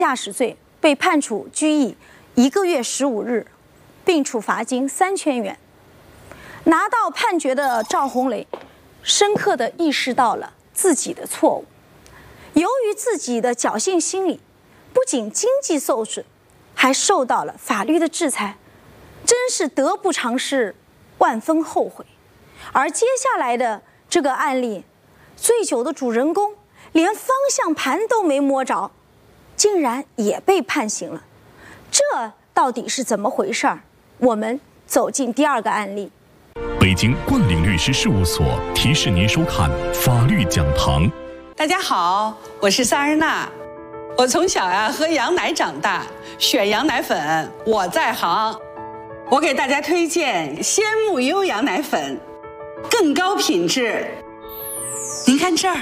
驾驶罪被判处拘役1个月15日，并处罚金3000元。拿到判决的赵红雷深刻地意识到了自己的错误，由于自己的侥幸心理，不仅经济受损，还受到了法律的制裁，真是得不偿失，万分后悔。而接下来的这个案例，醉酒的主人公连方向盘都没摸着，竟然也被判刑了，这到底是怎么回事儿？我们走进第2个案例。 北京冠岭律师事务所提示您收看法律讲堂。 大家好，我是萨日娜。我从小喝羊奶长大，选羊奶粉我在行。我给大家推荐鲜木优羊奶粉，更高品质。您看这儿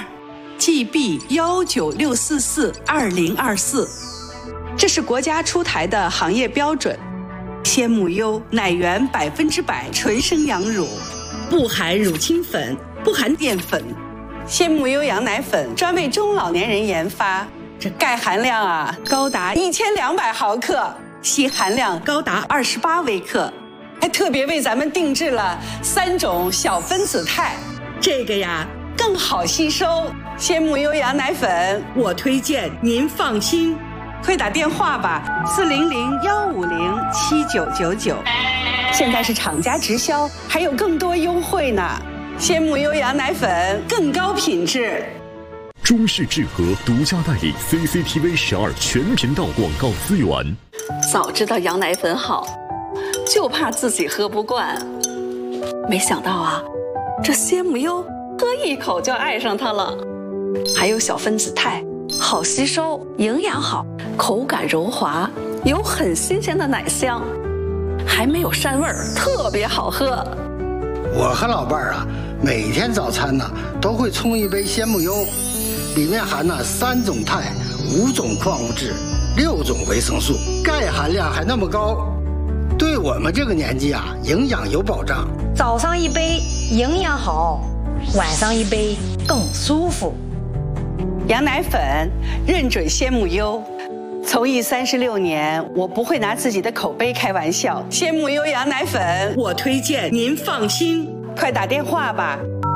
GB196442024，这是国家出台的行业标准。鲜木优奶源100%纯生羊乳，不含乳清粉，不含淀粉。鲜木优羊奶粉专为中老年人研发，这钙含量高达1200毫克，硒含量高达28微克，还特别为咱们定制了3种小分子肽，这个更好吸收。鲜木优羊奶粉我推荐，您放心。快打电话吧，400-150-7999，现在是厂家直销，还有更多优惠呢。鲜木优羊奶粉更高品质。 中视智和独家代理 CCTV 12全频道广告资源。 早知道羊奶粉好，就怕自己喝不惯。没想到这鲜木优喝一口就爱上它了，还有小分子肽，好吸收，营养好，口感柔滑，有很新鲜的奶香，还没有膻味儿，特别好喝。 我和老伴儿每天早餐都会冲一杯鲜木优，里面含3种肽、5种矿物质、6种维生素，钙含量还那么高，对我们这个年纪营养有保障。 早上一杯营养好，晚上一杯更舒服。 羊奶粉认准鲜木优，从艺36年，我不会拿自己的口碑开玩笑。鲜木优羊奶粉我推荐，您放心。快打电话吧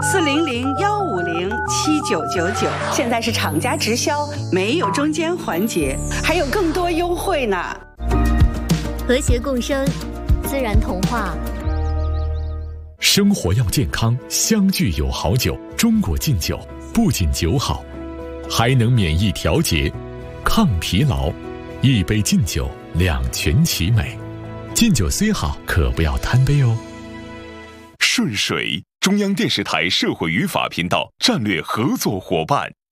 ，400-150-7999，现在是厂家直销，没有中间环节，还有更多优惠呢。 和谐共生，自然童话。 生活要健康，相聚有好酒。中国劲酒不仅酒好，还能免疫调节、抗疲劳，一杯劲酒2全其美。劲酒虽好，可不要贪杯哦。 顺水，中央电视台社会与法频道战略合作伙伴。